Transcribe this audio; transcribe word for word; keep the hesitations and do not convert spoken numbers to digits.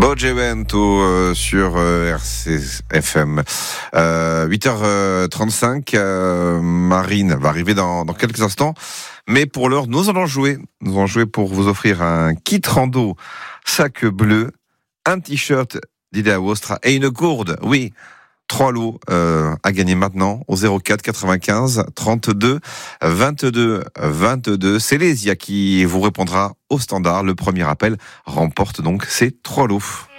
Bogevento euh, sur euh, R C F M. Euh, huit heures trente-cinq, euh, Marine va arriver dans, dans quelques instants. Mais pour l'heure, nous allons jouer. Nous allons jouer pour vous offrir un kit rando sac bleu, un t-shirt d'Idea Vostra et une gourde. Oui, trois lots euh, à gagner maintenant au zéro quatre quatre-vingt-quinze trente-deux vingt-deux vingt-deux. C'est Lésia qui vous répondra au standard. Le premier appel remporte donc ces trois lots.